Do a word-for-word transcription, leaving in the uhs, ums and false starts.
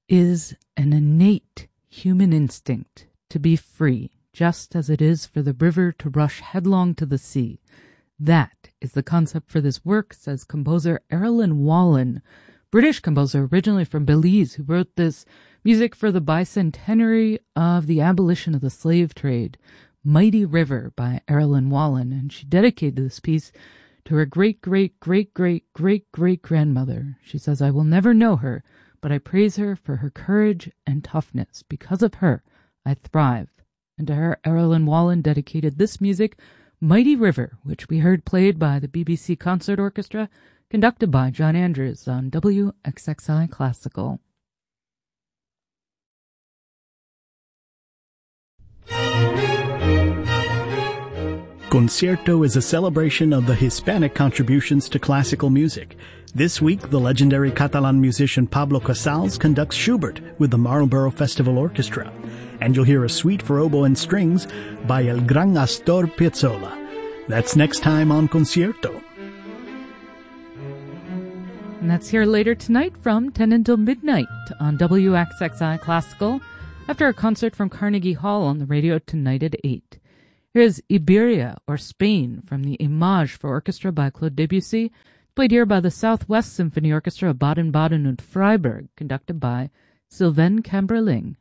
is an innate human instinct to be free, just as it is for the river to rush headlong to the sea. That is the concept for this work, says composer Erilyn Wallen, British composer originally from Belize, who wrote this music for the bicentenary of the abolition of the slave trade, Mighty River by Erilyn Wallen, and she dedicated this piece to her great-great-great-great-great-great-grandmother. She says, "I will never know her, but I praise her for her courage and toughness. Because of her, I thrive." And to her, Erilyn Wallen dedicated this music, Mighty River, which we heard played by the B B C Concert Orchestra, conducted by John Andrews on W X X I Classical. Concierto is a celebration of the Hispanic contributions to classical music. This week, the legendary Catalan musician Pablo Casals conducts Schubert with the Marlborough Festival Orchestra. And you'll hear a suite for oboe and strings by El Gran Astor Piazzolla. That's next time on Concierto. And that's here later tonight from ten until midnight on W X X I Classical, after a concert from Carnegie Hall on the radio tonight at eight. Here's Iberia, or Spain, from the Image for Orchestra by Claude Debussy, played here by the Southwest Symphony Orchestra of Baden-Baden and Freiburg, conducted by Sylvain Camberling.